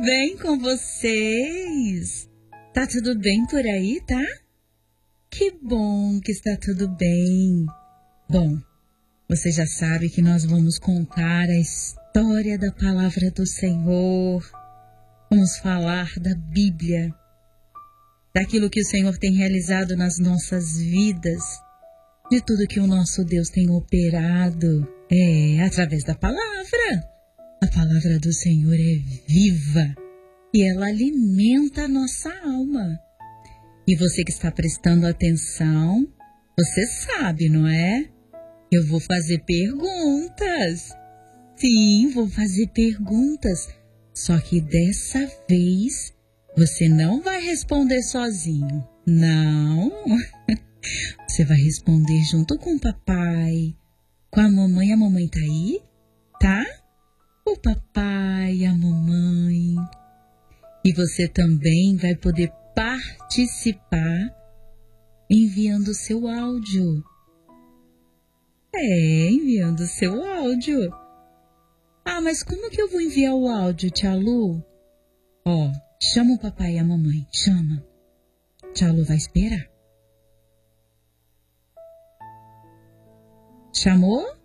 bem com vocês? Tá tudo bem por aí, tá? Que bom que está tudo bem. Bom, você já sabe que nós vamos contar a história da palavra do Senhor. Vamos falar da Bíblia, daquilo que o Senhor tem realizado nas nossas vidas, de tudo que o nosso Deus tem operado, através da palavra. A palavra do Senhor é viva e ela alimenta a nossa alma. E você que está prestando atenção, você sabe, não é? Eu vou fazer perguntas. Sim, vou fazer perguntas. Só que dessa vez você não vai responder sozinho. Não. Você vai responder junto com o papai, com a mamãe. A mamãe tá aí? Tá? O papai e a mamãe. E você também vai poder participar enviando seu áudio. Enviando seu áudio. Ah, mas como que eu vou enviar o áudio, tia Lu? Chama o papai e a mamãe. Chama. Tia Lu vai esperar. Chamou?